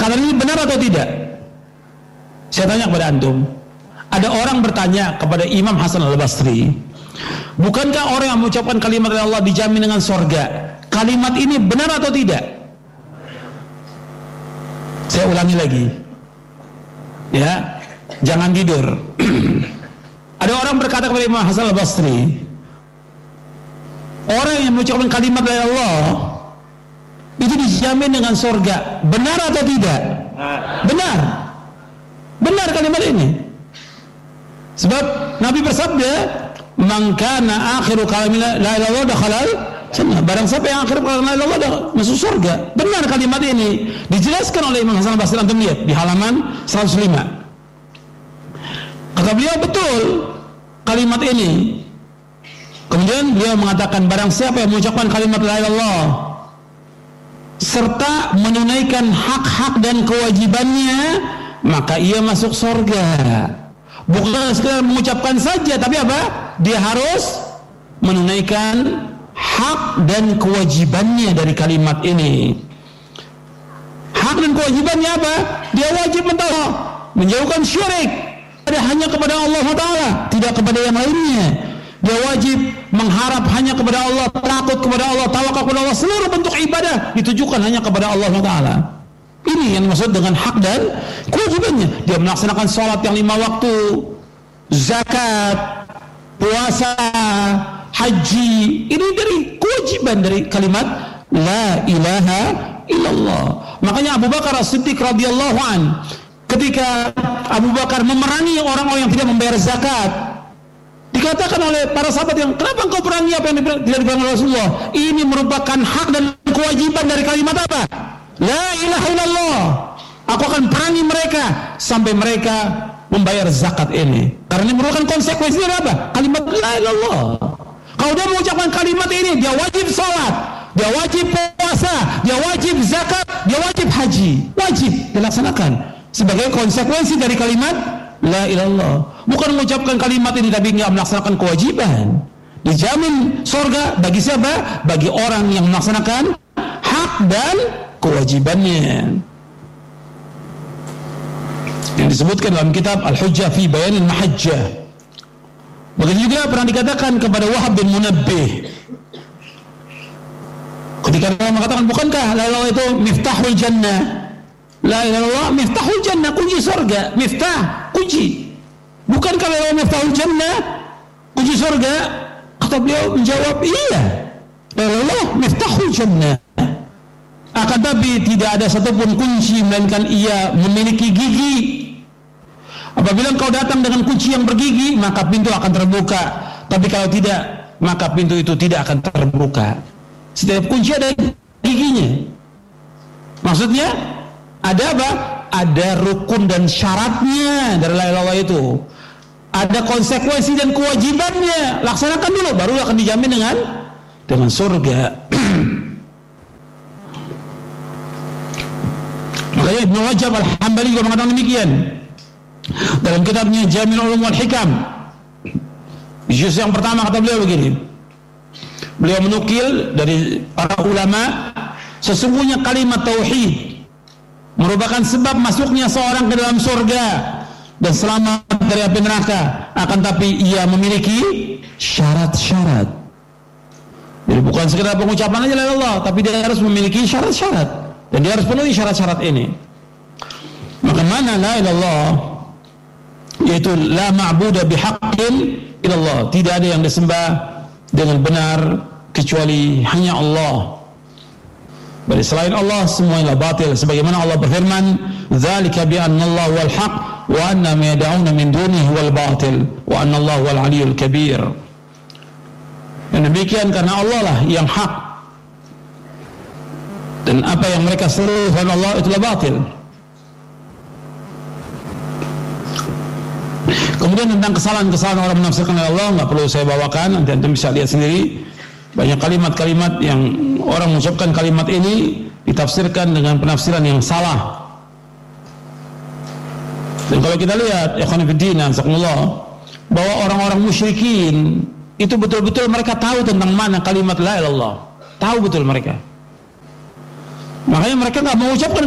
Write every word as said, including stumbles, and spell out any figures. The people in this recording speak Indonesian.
perkataan ini benar atau tidak? Saya tanya kepada antum. Ada orang bertanya kepada Imam Hasan Al-Basri, bukankah orang yang mengucapkan kalimat dari Allah dijamin dengan surga? Kalimat ini benar atau tidak? Saya ulangi lagi, ya, jangan tidur. Ada orang berkata kepada Imam Hasan Al-Basri, orang yang mengucapkan kalimat dari Allah itu dijamin dengan surga, benar atau tidak? Benar, benar kalimat ini. Sebab Nabi bersabda, "Man kana akhiru kalamina la ilaha illallah dakhalal jannah." Barang siapa yang akhir kalimat la ilaha illallah masuk surga. Benar kalimat ini. Dijelaskan oleh Imam Hasan Al-Basri, antum lihat di halaman seratus lima. Kata beliau, betul kalimat ini. Kemudian beliau mengatakan, barang siapa yang mengucapkan kalimat la ilaha illallah serta menunaikan hak-hak dan kewajibannya, maka ia masuk surga. Bukan sekedar mengucapkan saja, tapi apa? Dia harus menunaikan hak dan kewajibannya dari kalimat ini. Hak dan kewajibannya apa? Dia wajib mentauhid, menjauhkan syirik, ada hanya kepada Allah Taala, tidak kepada yang lainnya. Dia wajib mengharap hanya kepada Allah, takut kepada Allah, tawakal kepada Allah. Seluruh bentuk ibadah ditujukan hanya kepada Allah Taala. Ini yang dimaksud dengan hak dan kewajibannya. Dia melaksanakan sholat yang lima waktu, zakat, puasa, haji. Ini dari kewajiban dari kalimat la ilaha illallah. Makanya Abu Bakar As-Siddiq radhiyallahu an, ketika Abu Bakar memerangi orang-orang yang tidak membayar zakat, dikatakan oleh para sahabat yang, kenapa engkau perangi apa yang tidak diperangi oleh Rasulullah? Ini merupakan hak dan kewajiban dari kalimat apa? La ilaha illallah. Aku akan perangi mereka sampai mereka membayar zakat ini. Karena ini merupakan konsekuensi dari apa? Kalimat la ilaha illallah. Kalau dia mengucapkan kalimat ini, dia wajib sholat, dia wajib puasa, dia wajib zakat, dia wajib haji. Wajib dilaksanakan sebagai konsekuensi dari kalimat la ilaha illallah. Bukan mengucapkan kalimat ini tapi tidak melaksanakan kewajiban. Dijamin surga bagi siapa? Bagi orang yang melaksanakan hak dan kewajibannya. Yang disebutkan dalam kitab Al-Hujjah fi Bayanil Mahajjah. Begitu juga pernah dikatakan kepada Wahab bin Munabbih, ketika dia mengatakan, bukankah la ilaha illallah itu miftahul jannah? La ilaha illallah miftahul jannah, kunci surga. Miftah, kunci. Bukankah la ilaha illallah miftahul jannah, kunci surga? Kata beliau menjawab, iya, la ilaha illallah miftahul jannah. Akan tapi tidak ada satupun kunci melainkan ia memiliki gigi. Apabila engkau datang dengan kunci yang bergigi, maka pintu akan terbuka. Tapi kalau tidak, maka pintu itu tidak akan terbuka. Setiap kunci ada giginya. Maksudnya ada apa? Ada rukun dan syaratnya dari la ilaha illallah itu. Ada konsekuensi dan kewajibannya. Laksanakan dulu, baru akan dijamin dengan dengan surga. Makanya Ibnu Rajab Al-Hambali juga mengatakan demikian dalam kitabnya Jami'ul Ulum wal Hikam. Di juz yang pertama kata beliau begini. Beliau menukil dari para ulama, sesungguhnya kalimat tauhid merupakan sebab masuknya seorang ke dalam surga dan selamat dari api neraka. Akan tapi ia memiliki syarat-syarat. Jadi bukan sekedar pengucapan aja la ilaha illallah, tapi dia harus memiliki syarat-syarat. Dan dia harus penuhi syarat-syarat ini. Maka mana la ilaha illallah, yaitu la ma'budu bihaqqin illallah, tidak ada yang disembah dengan benar kecuali hanya Allah. Dari selain Allah semuanya batil, sebagaimana Allah berfirman, dzalika bi anna Allah wal haq wa anna ma yad'una min dunihi wal batil wa anna Allah wal aliyyul kabir. Dan demikian karena Allah lah yang hak, dan apa yang mereka seru selain Allah itulah batil. Kemudian tentang kesalahan-kesalahan orang menafsirkan Allah, nggak perlu saya bawakan, nanti antum bisa lihat sendiri. Banyak kalimat-kalimat yang orang mengucapkan kalimat ini ditafsirkan dengan penafsiran yang salah. Dan kalau kita lihat, ikhwan fillah, azakumullah, bahwa orang-orang musyrikin itu betul-betul mereka tahu tentang mana kalimat la ilaha illallah, tahu betul mereka. Makanya mereka nggak mengucapkan